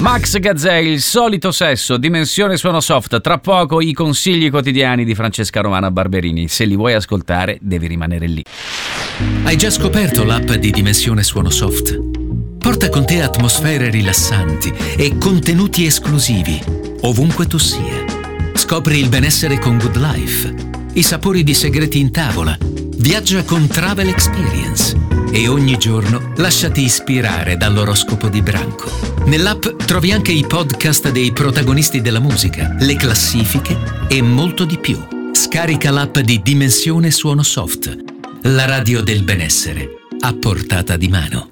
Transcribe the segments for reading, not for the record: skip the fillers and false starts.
Max Gazzè, Il solito sesso, Dimensione Suono Soft. Tra poco i consigli quotidiani di Francesca Romana Barberini. Se li vuoi ascoltare, devi rimanere lì. Hai già scoperto l'app di Dimensione Suono Soft? Porta con te atmosfere rilassanti e contenuti esclusivi, ovunque tu sia. Scopri il benessere con Good Life, i sapori di segreti in tavola, viaggia con Travel Experience e ogni giorno lasciati ispirare dall'oroscopo di Branco. Nell'app trovi anche i podcast dei protagonisti della musica, le classifiche e molto di più. Scarica l'app di Dimensione Suono Soft, la radio del benessere a portata di mano.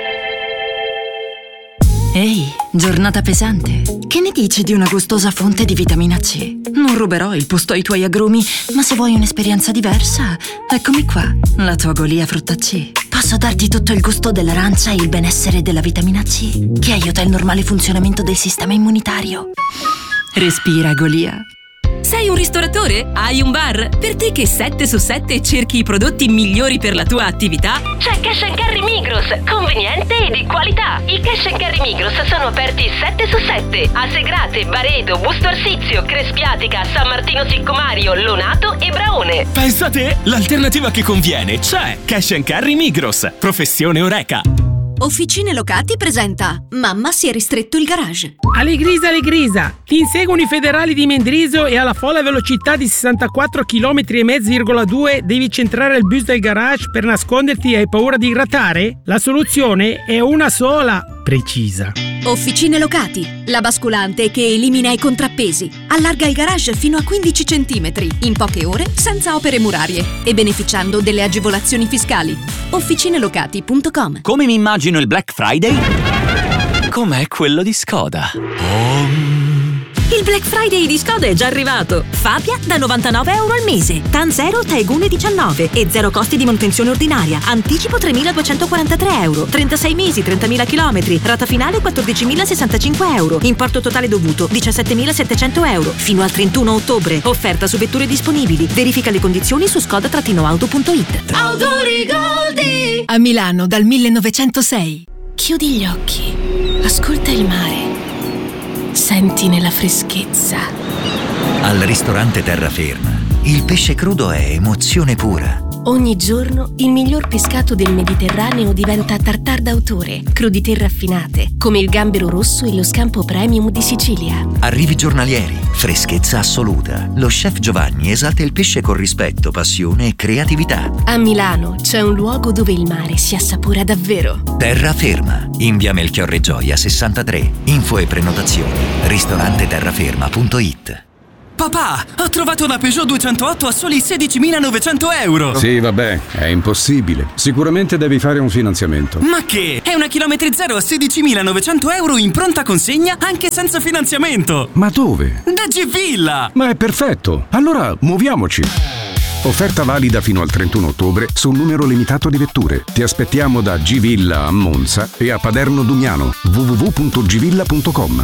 Ehi, giornata pesante. Che ne dici di una gustosa fonte di vitamina C? Non ruberò il posto ai tuoi agrumi, ma se vuoi un'esperienza diversa, eccomi qua, la tua Golia Frutta C. Posso darti tutto il gusto dell'arancia e il benessere della vitamina C, che aiuta il normale funzionamento del sistema immunitario. Respira, Golia. Sei un ristoratore? Hai un bar? Per te che 7 su 7 cerchi i prodotti migliori per la tua attività? C'è Cash & Carry Migros, conveniente e di qualità. I Cash & Carry Migros sono aperti 7 su 7 a Segrate, Baredo, Busto Arsizio, Crespiatica, San Martino Siccomario, Lonato e Braone. Pensa a te, l'alternativa che conviene c'è. Cash & Carry Migros, professione Oreca. Officine Locati presenta Mamma si è ristretto il garage. Allegrisa, ti inseguono i federali di Mendrisio e alla folle velocità di 64 km/h devi centrare il bus del garage per nasconderti e hai paura di grattare? La soluzione è una sola, precisa. Officine Locati, la basculante che elimina i contrappesi. Allarga il garage fino a 15 cm in poche ore senza opere murarie e beneficiando delle agevolazioni fiscali. Officinelocati.com. Come mi immagino il Black Friday? Com'è quello di Skoda? Il Black Friday di Skoda è già arrivato. Fabia da €99 al mese. TAN 0 Taigun 19 e zero costi di manutenzione ordinaria. Anticipo €3.243. 36 mesi, 30.000 km. Rata finale €14.065. Importo totale dovuto €17.700. Fino al 31 ottobre. Offerta su vetture disponibili. Verifica le condizioni su skoda-auto.it. Autorigoldi! A Milano dal 1906. Chiudi gli occhi, ascolta il mare, sentine la freschezza. Al ristorante Terraferma, il pesce crudo è emozione pura. Ogni giorno il miglior pescato del Mediterraneo diventa tartar d'autore, crudité raffinate, come il gambero rosso e lo scampo premium di Sicilia. Arrivi giornalieri, freschezza assoluta. Lo chef Giovanni esalta il pesce con rispetto, passione e creatività. A Milano c'è un luogo dove il mare si assapora davvero. Terraferma, in via Melchiorre Gioia 63. Info e prenotazioni, ristoranteterraferma.it. Papà, ho trovato una Peugeot 208 a soli €16.900. Sì, vabbè, è impossibile. Sicuramente devi fare un finanziamento. Ma che? È una chilometri zero a €16.900 in pronta consegna anche senza finanziamento. Ma dove? Da G-Villa! Ma è perfetto. Allora, muoviamoci. Offerta valida fino al 31 ottobre su un numero limitato di vetture. Ti aspettiamo da G-Villa a Monza e a Paderno Dugnano. www.gvilla.com.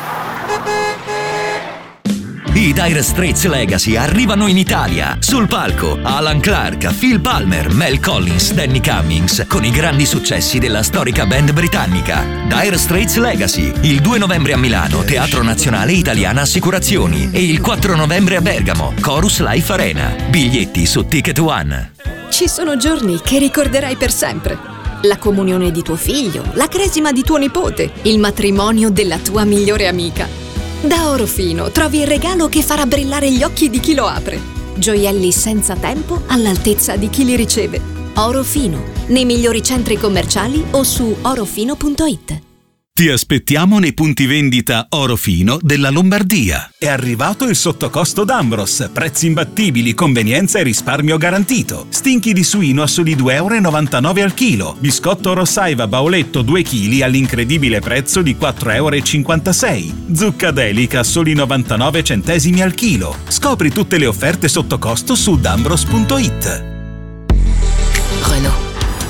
I Dire Straits Legacy arrivano in Italia. Sul palco Alan Clark, Phil Palmer, Mel Collins, Danny Cummings, con i grandi successi della storica band britannica. Dire Straits Legacy, il 2 novembre a Milano, Teatro Nazionale Italiana Assicurazioni, e il 4 novembre a Bergamo, Chorus Life Arena. Biglietti su Ticket One. Ci sono giorni che ricorderai per sempre. La comunione di tuo figlio, la cresima di tuo nipote, il matrimonio della tua migliore amica. Da Orofino trovi il regalo che farà brillare gli occhi di chi lo apre. Gioielli senza tempo all'altezza di chi li riceve. Orofino, nei migliori centri commerciali o su orofino.it. Ti aspettiamo nei punti vendita Orofino della Lombardia. È arrivato il sottocosto d'Ambros, prezzi imbattibili, convenienza e risparmio garantito. Stinchi di suino a soli €2,99 al chilo. Biscotto Rossaiva Bauletto 2 kg all'incredibile prezzo di €4,56. Zucca Delica a soli 99 centesimi al chilo. Scopri tutte le offerte sottocosto su dambros.it. Renault.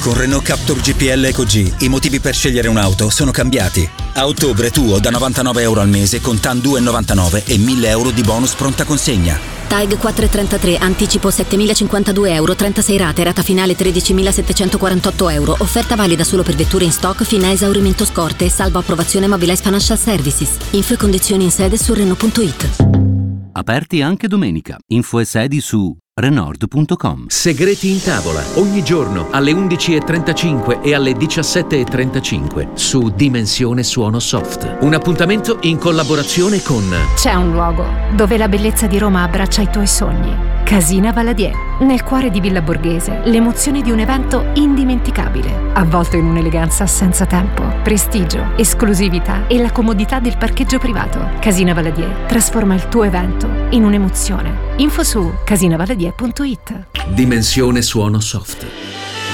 Con Renault Captur GPL EcoG i motivi per scegliere un'auto sono cambiati. A ottobre tuo da €99 al mese con TAN 2,99 e €1.000 di bonus pronta consegna. TAG 433, anticipo €7.052, 36 rate, rata finale €13.748. Offerta valida solo per vetture in stock fino a esaurimento scorte, salvo approvazione Mobilize Financial Services. Info e condizioni in sede su Renault.it. Aperti anche domenica. Info e sedi su Renault.com. Segreti in tavola, ogni giorno alle 11:35 e alle 17:35 su Dimensione Suono Soft. Un appuntamento in collaborazione con... C'è un luogo dove la bellezza di Roma abbraccia i tuoi sogni. Casina Valadier, nel cuore di Villa Borghese, l'emozione di un evento indimenticabile, avvolto in un'eleganza senza tempo, prestigio, esclusività e la comodità del parcheggio privato. Casina Valadier trasforma il tuo evento in un'emozione. Info su casinavaladier.it. Dimensione Suono Soft.